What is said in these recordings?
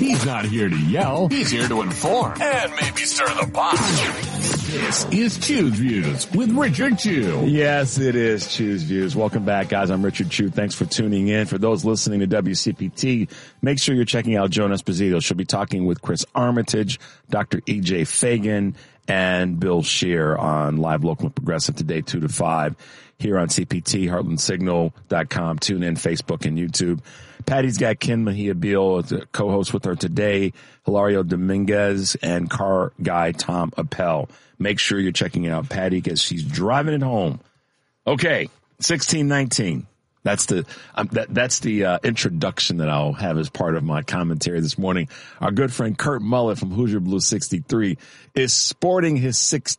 He's not here to yell. He's here to inform and maybe stir the pot. This is Chew's Views with Richard Chew. Yes, it is Chew's Views. Welcome back, guys. I'm Richard Chew. Thanks for tuning in. For those listening to WCPT, make sure you're checking out Joan Esposito. She'll be talking with Chris Armitage, Dr. E.J. Fagan, and Bill Scheer on Live, Local, and Progressive today, 2 to 5, here on CPT, heartlandsignal.com. Tune in, Facebook, and YouTube. Patty's got Ken Mejia Beal, the co-host with her today, Hilario Dominguez, and car guy Tom Appel. Make sure you're checking out Patty because she's driving it home. Okay, 1619. That's the introduction that I'll have as part of my commentary this morning. Our good friend Kurt Mullett from Hoosier Blue 63 is sporting his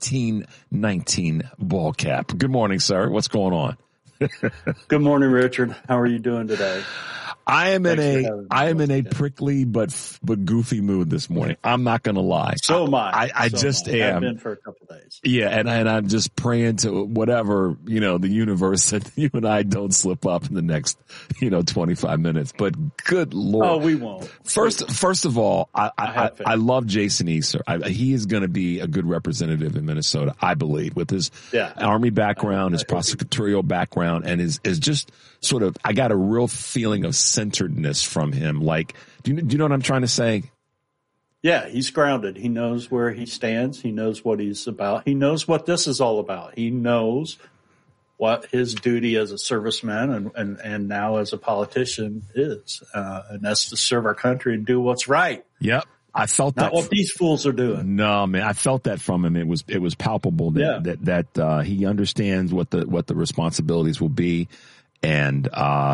1619 ball cap. Good morning, sir. What's going on? Good morning, Richard. How are you doing today? I am in a prickly but goofy mood this morning. I'm not going to lie. So am I. I just am. I've been for a couple of days. Yeah, and I'm just praying to whatever, the universe that you and I don't slip up in the next, 25 minutes. But good Lord. Oh, we won't. First of all, I love Jason Easter. He is going to be a good representative in Minnesota, I believe, with his Army background, his prosecutorial background, and is just sort of, I got a real feeling of centeredness from him. Like, do you know what I'm trying to say? Yeah, he's grounded. He knows where he stands. He knows what he's about. He knows what this is all about. He knows what his duty as a serviceman and now as a politician is. And that's to serve our country and do what's right. Yep. I felt not what these fools are doing. No, man, I felt that from him. It was palpable that he understands what the responsibilities will be. And,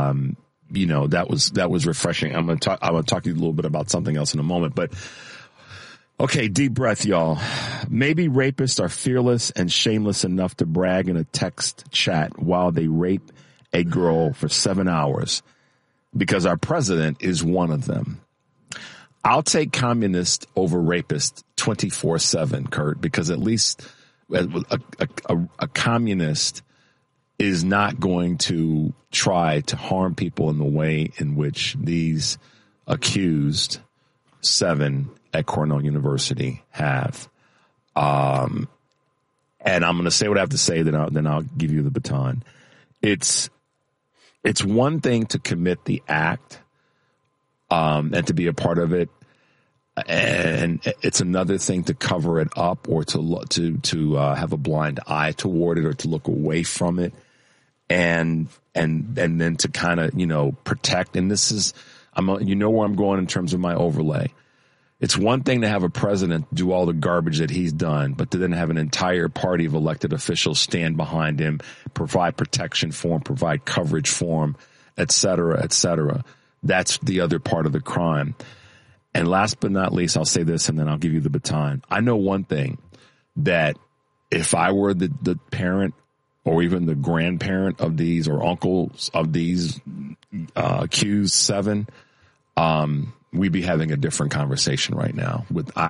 that was refreshing. I'm going to talk to you a little bit about something else in a moment, but okay, deep breath, y'all. Maybe rapists are fearless and shameless enough to brag in a text chat while they rape a girl for 7 hours because our president is one of them. I'll take communist over rapist 24/7, Kurt, because at least a communist is not going to try to harm people in the way in which these accused 7 at Cornell University have. And I'm going to say what I have to say, then I'll give you the baton. It's one thing to commit the act, and to be a part of it. And it's another thing to cover it up or to have a blind eye toward it or to look away from it. And then to kind of, protect. And this is, where I'm going in terms of my overlay. It's one thing to have a president do all the garbage that he's done, but to then have an entire party of elected officials stand behind him, provide protection for him, provide coverage for him, et cetera, et cetera. That's the other part of the crime. And last but not least, I'll say this and then I'll give you the baton. I know one thing, that if I were the parent or even the grandparent of these or uncles of these accused 7, we'd be having a different conversation right now.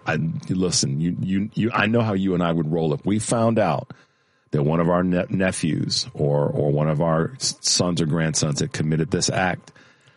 Listen, I know how you and I would roll if we found out that one of our nephews or one of our sons or grandsons had committed this act.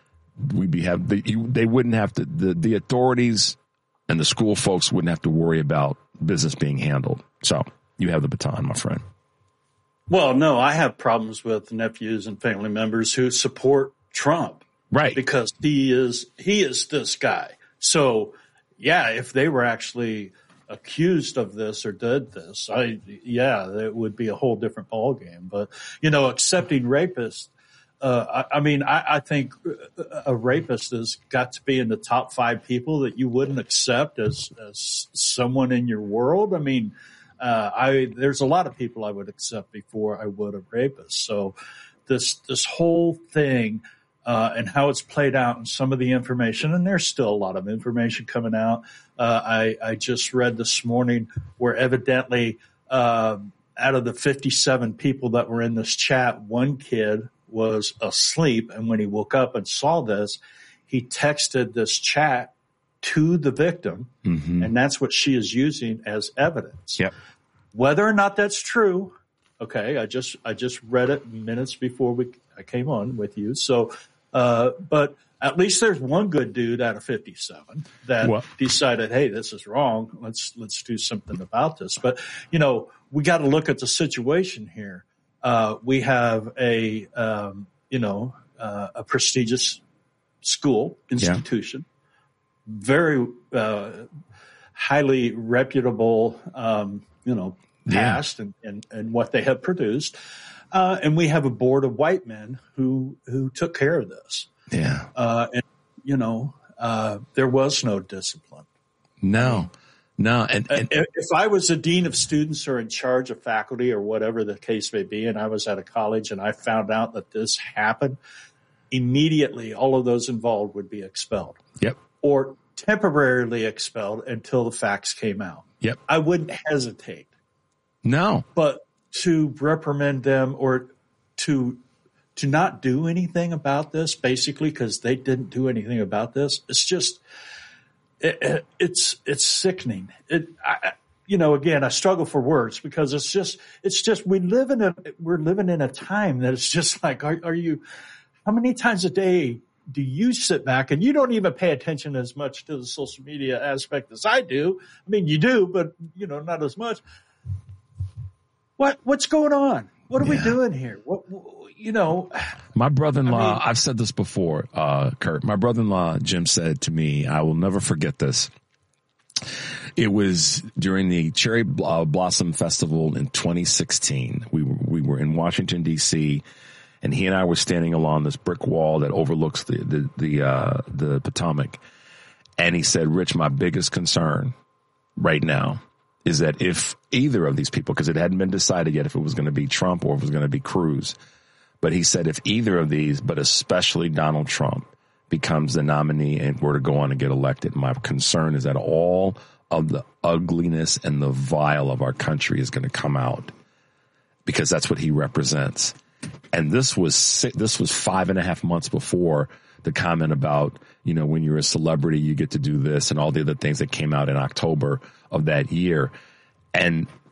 They wouldn't have to, the authorities and the school folks wouldn't have to worry about business being handled. So you have the baton, my friend. Well, no, I have problems with nephews and family members who support Trump. Right. Because he is this guy. So, yeah, if they were actually accused of this or did this, it would be a whole different ballgame. But, accepting rapists, I think a rapist has got to be in the top 5 people that you wouldn't accept as someone in your world. I mean, there's a lot of people I would accept before I would a rapist. So this whole thing, and how it's played out and some of the information, and there's still a lot of information coming out. I just read this morning where evidently, out of the 57 people that were in this chat, one kid was asleep. And when he woke up and saw this, he texted this chat to the victim. Mm-hmm. And that's what she is using as evidence. Yep. Whether or not that's true. Okay. I just read it minutes before I came on with you. So, but at least there's one good dude out of 57 that decided, hey, this is wrong. Let's do something about this. But, we got to look at the situation here. We have a prestigious school institution, very highly reputable, past and what they have produced. And we have a board of white men who took care of this. Yeah. There was no discipline. No. And if I was a dean of students or in charge of faculty or whatever the case may be, and I was at a college and I found out that this happened, immediately all of those involved would be expelled. Yep. Or temporarily expelled until the facts came out. Yep. I wouldn't hesitate. No. But to reprimand them or to not do anything about this, basically, because they didn't do anything about this, it's just, it's sickening. Again, I struggle for words because it's just, we're living in a time that it's just like, how many times a day do you sit back and you don't even pay attention as much to the social media aspect as I do? I mean, you do, but not as much. What's going on? What are we doing here? My brother-in-law, I've said this before, Kurt, my brother-in-law, Jim, said to me, I will never forget this. It was during the Cherry Blossom Festival in 2016. We were in Washington, D.C., and he and I were standing along this brick wall that overlooks the Potomac. And he said, Rich, my biggest concern right now is that if either of these people, because it hadn't been decided yet if it was going to be Trump or if it was going to be Cruz, but he said if either of these, but especially Donald Trump, becomes the nominee and were to go on and get elected, my concern is that all of the ugliness and the vile of our country is going to come out because that's what he represents. And this was 5.5 months before the comment about, when you're a celebrity, you get to do this and all the other things that came out in October of that year. And